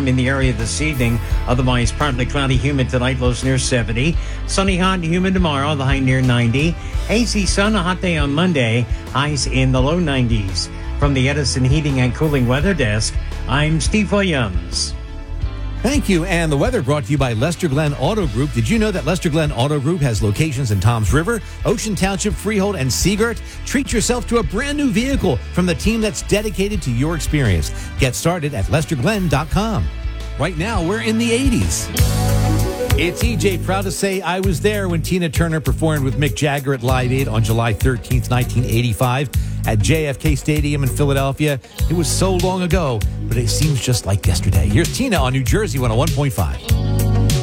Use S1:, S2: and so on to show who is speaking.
S1: thunderstorm in the area this evening. Otherwise, partly cloudy, humid tonight, lows near 70. Sunny, hot, and humid tomorrow, the high near 90. Hazy sun, a hot day on Monday, highs in the low 90s. From the Edison Heating and Cooling Weather Desk, I'm Steve Williams.
S2: Thank you. And the weather brought to you by Lester Glenn Auto Group. Did you know that Lester Glenn Auto Group has locations in Toms River, Ocean Township, Freehold, and Seagirt? Treat yourself to a brand new vehicle from the team that's dedicated to your experience. Get started at lesterglenn.com. Right now, we're in the 80s. It's EJ, proud to say I was there when Tina Turner performed with Mick Jagger at Live Aid on July 13th, 1985 at JFK Stadium in Philadelphia. It was so long ago, but it seems just like yesterday. Here's Tina on New Jersey 101.5.